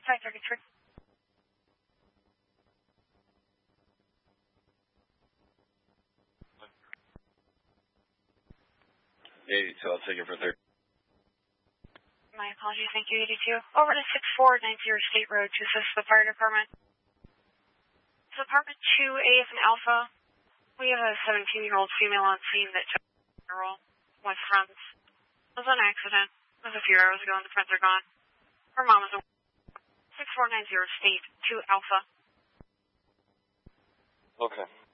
533. 82, I'll take it for 30. My apologies, thank you, 82. Over to 6490 State Road to assist the fire department. It's apartment 2A as an Alpha. We have a 17-year-old female on scene that took a girl with friends. It was an accident. It was a few hours ago and the friends are gone. Her mom is a 6490 State 2 Alpha. Okay.